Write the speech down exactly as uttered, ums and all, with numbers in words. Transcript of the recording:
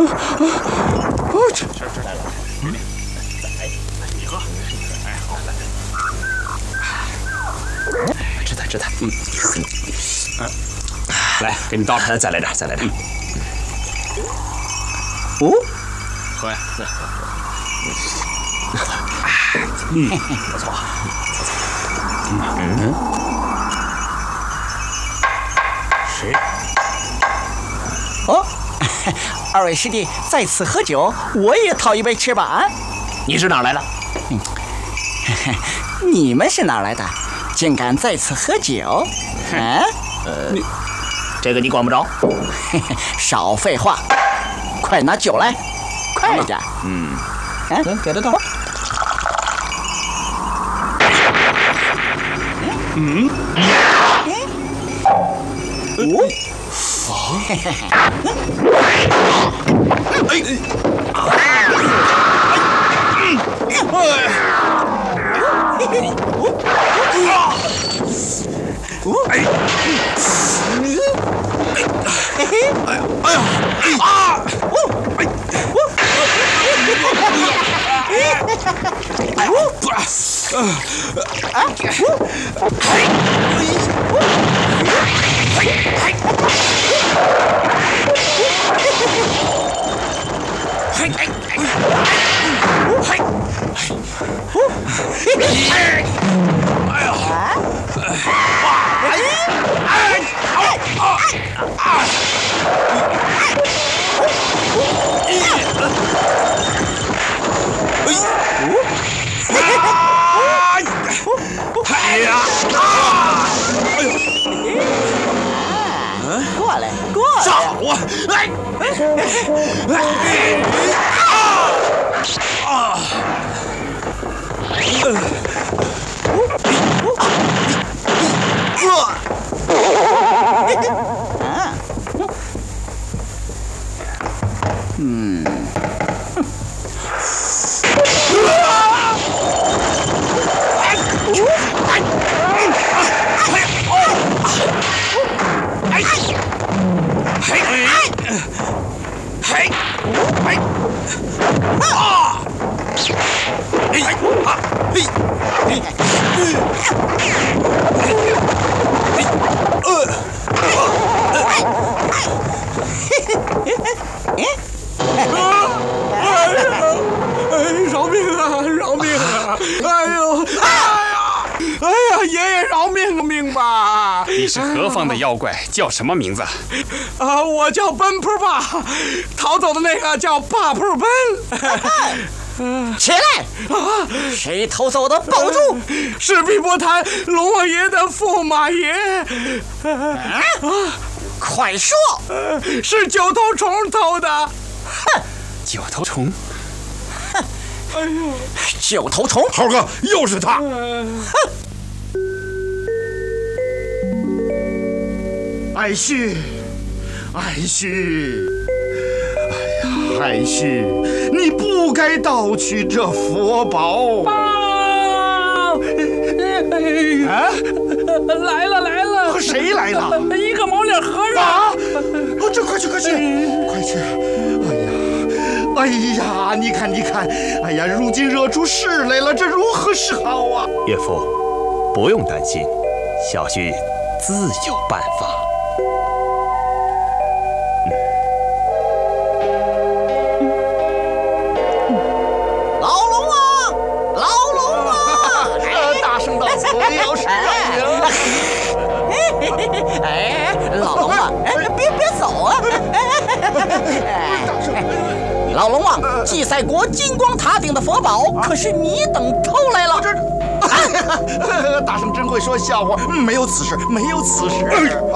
哦，这这这来了，给你，再来，你喝。哎，好，来。吃它吃它，嗯，嗯，来，给你倒出来，再来点，再来点。哦，喝呀，喝。嗯，不错，嗯嗯，谁？ 哦，二位师弟在此喝酒，我也讨一杯吃吧啊！ 你是哪儿来的？ 嗯，你们是哪儿来的？竟敢在此喝酒？啊？ 呃，这个你管不着。 少废话，快拿酒来，快点！ 嗯， 啊，给他倒。 嗯。 哦。 哦。哎。哎呀！啊！哎！不是，啊！ 过来，过来！ 炸我！哎！啊！啊！ 嗯。 饶命啊！饶命啊！哎呦！哎呀！哎呀！爷爷饶命命吧！ 你是何方的妖怪？叫什么名字？ 啊，我叫奔扑爸，逃走的那个叫霸扑奔。 起来！啊！谁偷走的？保住！ 是碧波潭龙王爷的驸马爷。 啊！快说！ 呃，是九头虫偷的。 哼！ 九头虫。 哼！哎呦！九头虫！ 猴哥，又是他！ 哼！ 爱婿，爱婿，哎呀，爱婿，你不该盗取这佛宝。 报！ 啊！ 来了来了！ 谁来了？ 一个毛脸和尚。 啊！哦，这快去快去快去！哎呀！哎呀，你看，你看，哎呀，如今惹出事来了，这如何是好啊？ 岳父，不用担心，小婿自有办法。 老龙王，老龙王， 大圣到此有事啊！ 哎，老龙王，哎，别别走啊！老龙王，祭赛国金光塔顶的佛宝，可是你等偷来了。 这，大圣真会说笑话，没有此事，没有此事。